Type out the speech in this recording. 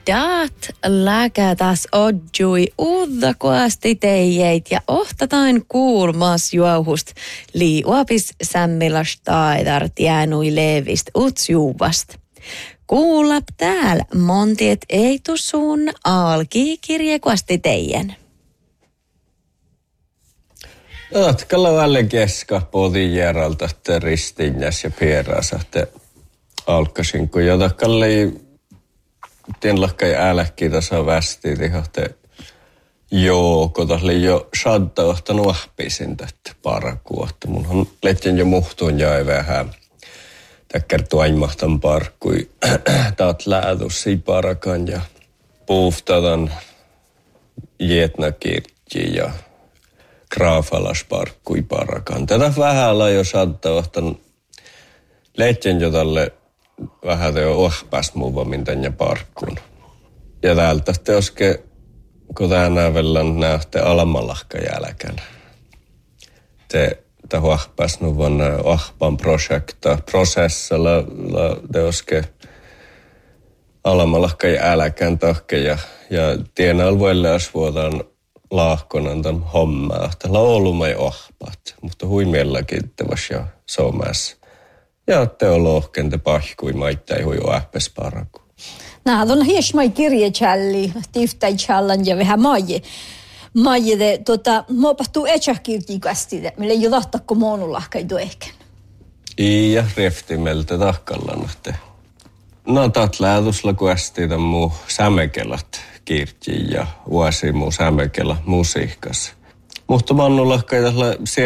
daat läkätäs odjui uuddakoasti teijeit ja ohtatain kuulmas juohust liuapis sämmilas taidart jäänui levist utsjuvast. Kuulap täällä montiet ei tusun alki kirjekuasti teijän. Jatkalla välillä keskapotin järältä, että ristinjäs ja pierässä, että alkasin, kun jotakalla ei tienlahkai älkkiä tässä västiä, että joo, kun tässä oli jo shadda ohtanut ahpisin tätä parkua, että munhan letjen jo muhtuun jäi vähän. Täkkärtu aimahtan parkkui, taat läätussi parakan ja puuftatan jetnakirtji ja graafalas parkkui parakan. Tätä vähällä jo shadda ohtan letjen jo tälle vähän teo ohpas muuvammin tänne parkkuun. Ja täältä teoske, kun tänään vielä nähte alamalahka jälkeen. Te ohpas nuvan ohpan prosessalla teoske alamalahka jälkeen tahke ja tienal vuelle asvuotan lahkonan tämän hommaa. Että laulumai ohpat, mutta huimiellakin tevas ja somassa. Ja teologken te pahkui maittai hui ohpas paraku. Nämä on hiesmai kirjechalli, tiftai challan ja vähän maji. Maji, muopahtuu etsäkirtikasti, meillä ei ole tahtakko moonulahkaitu ehkä. Ja reftimeltä tahkallan. No taat läätuslakuasti tämän muu sämekelat kirti ja vuosi muu sämekela musiikkas. Mutta mannulahkai tällä